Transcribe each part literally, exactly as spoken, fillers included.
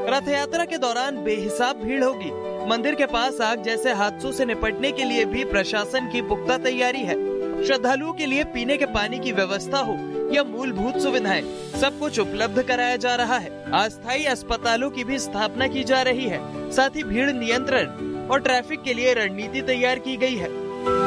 रथ यात्रा के दौरान बेहिसाब भीड़ होगी। मंदिर के पास आग जैसे हादसों से निपटने के लिए भी प्रशासन की पुख्ता तैयारी है। श्रद्धालुओं के लिए पीने के पानी की व्यवस्था हो या मूलभूत सुविधाएं, सब कुछ उपलब्ध कराया जा रहा है। अस्थायी अस्पतालों की भी स्थापना की जा रही है। साथ ही भीड़ नियंत्रण और ट्रैफिक के लिए रणनीति तैयार की गई है।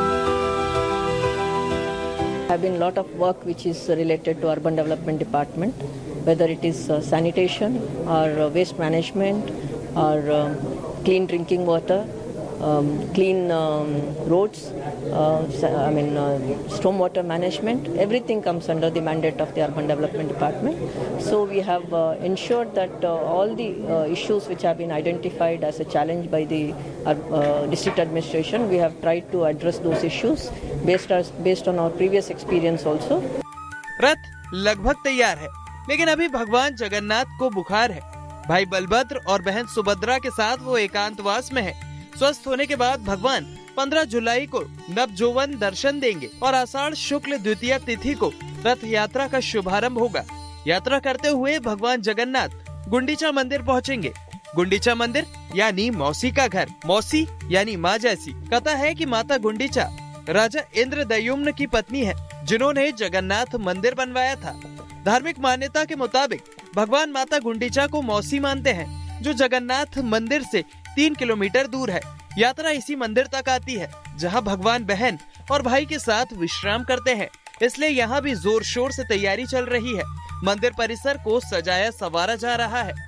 Have been lot of work which is related to urban development department, whether it is uh, sanitation or uh, waste management or uh, clean drinking water, um, clean um, roads, uh, I mean uh, stormwater management. Everything comes under the mandate of the urban development department. So we have uh, ensured that uh, all the uh, issues which have been identified as a challenge by the uh, uh, district administration, we have tried to address those issues based as, based on our previous experience also. रथ लगभग तैयार है, लेकिन अभी भगवान जगन्नाथ को बुखार है। भाई बलभद्र और बहन सुभद्रा के साथ वो एकांतवास में है। स्वस्थ होने के बाद भगवान पंद्रह जुलाई को नवजोवन दर्शन देंगे और आषाढ़ शुक्ल द्वितीया तिथि को रथ यात्रा का शुभारंभ होगा। यात्रा करते हुए भगवान जगन्नाथ गुंडीचा मंदिर पहुंचेंगे। गुंडीचा मंदिर यानी मौसी का घर, मौसी यानी माँ जैसी। कथा है कि माता गुंडीचा राजा इंद्रदयुम्न की पत्नी है, जिन्होंने जगन्नाथ मंदिर बनवाया था। धार्मिक मान्यता के मुताबिक भगवान माता गुंडीचा को मौसी मानते हैं, जो जगन्नाथ मंदिर से तीन किलोमीटर दूर है। यात्रा इसी मंदिर तक आती है, जहां भगवान बहन और भाई के साथ विश्राम करते हैं। इसलिए यहाँ भी जोर शोर से तैयारी चल रही है। मंदिर परिसर को सजाया संवारा जा रहा है।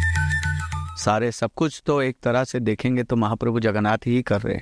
सारे सब कुछ तो एक तरह से देखेंगे तो महाप्रभु जगन्नाथ ही कर रहे हैं,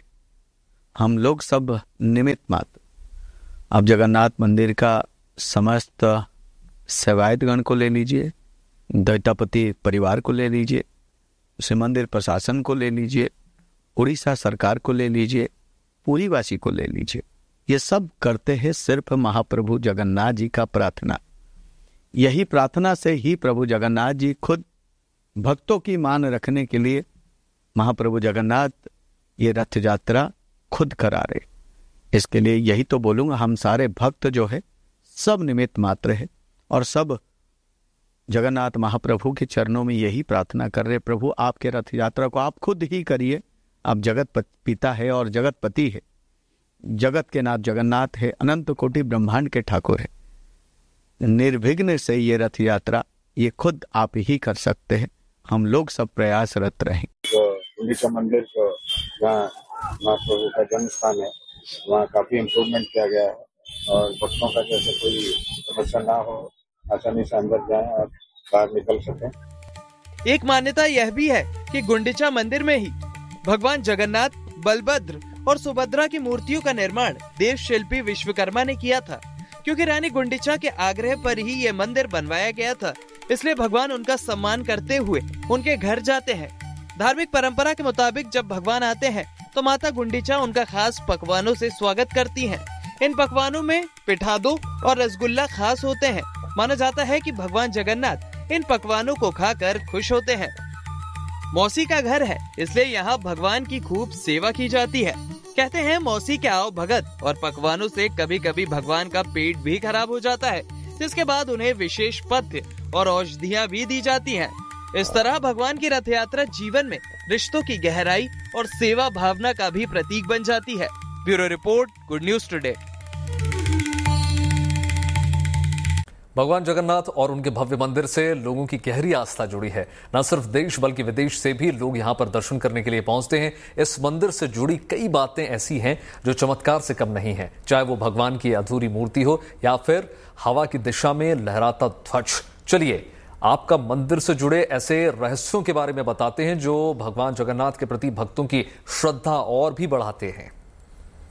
हम लोग सब निमित्त मात्र। अब जगन्नाथ मंदिर का समस्त सेवायतगण को ले लीजिए, दैतापति परिवार को ले लीजिए, उसे मंदिर प्रशासन को ले लीजिए, उड़ीसा सरकार को ले लीजिए, पूरी वासी को ले लीजिए, ये सब करते हैं सिर्फ महाप्रभु जगन्नाथ जी का प्रार्थना। यही प्रार्थना से ही प्रभु जगन्नाथ जी खुद भक्तों की मान रखने के लिए महाप्रभु जगन्नाथ ये रथ यात्रा खुद करा रहे। इसके लिए यही तो बोलूंगा, हम सारे भक्त जो है सब निमित्त मात्र है और सब जगन्नाथ महाप्रभु के चरणों में यही प्रार्थना कर रहे, प्रभु आपके रथ यात्रा को आप खुद ही करिए। आप जगत पिता है और जगत पति है, जगत के नाथ जगन्नाथ है, अनंत कोटि ब्रह्मांड के ठाकुर है। निर्विघ्न से ये रथ यात्रा ये खुद आप ही कर सकते हैं, हम लोग सब प्रयासरत रहें। गुंडीचा मंदिर जो जहाँ महाप्रभु का जन्म स्थान है, वहाँ काफी इम्प्रूवमेंट किया गया है और भक्तों का जैसे कोई समस्या ना हो, आसानी से अंदर जाएं और बाहर निकल सकें। एक मान्यता यह भी है कि गुंडीचा मंदिर में ही भगवान जगन्नाथ, बलभद्र और सुभद्रा की मूर्तियों का निर्माण देव शिल्पी विश्वकर्मा ने किया था। क्योंकि रानी गुंडीचा के आग्रह पर ही ये मंदिर बनवाया गया था, इसलिए भगवान उनका सम्मान करते हुए उनके घर जाते हैं। धार्मिक परंपरा के मुताबिक जब भगवान आते हैं तो माता गुंडीचा उनका खास पकवानों से स्वागत करती हैं। इन पकवानों में पिठादो और रसगुल्ला खास होते हैं। माना जाता है कि भगवान जगन्नाथ इन पकवानों को खाकर खुश होते हैं। मौसी का घर है, इसलिए यहाँ भगवान की खूब सेवा की जाती है। कहते हैं मौसी के आओ भगत और पकवानों से कभी कभी भगवान का पेट भी खराब हो जाता है, जिसके बाद उन्हें विशेष पथ्य और औषधियाँ भी दी जाती हैं। इस तरह भगवान की रथ यात्रा जीवन में रिश्तों की गहराई और सेवा भावना का भी प्रतीक बन जाती है। Bureau report, good news today. भगवान जगन्नाथ और उनके भव्य मंदिर से लोगों की गहरी आस्था जुड़ी है। न सिर्फ देश बल्कि विदेश से भी लोग यहां पर दर्शन करने के लिए पहुंचते हैं। इस मंदिर से जुड़ी कई बातें ऐसी हैं जो चमत्कार से कम नहीं है, चाहे वो भगवान की अधूरी मूर्ति हो या फिर हवा की दिशा में लहराता ध्वज। चलिए आपका मंदिर से जुड़े ऐसे रहस्यों के बारे में बताते हैं जो भगवान जगन्नाथ के प्रति भक्तों की श्रद्धा और भी बढ़ाते हैं।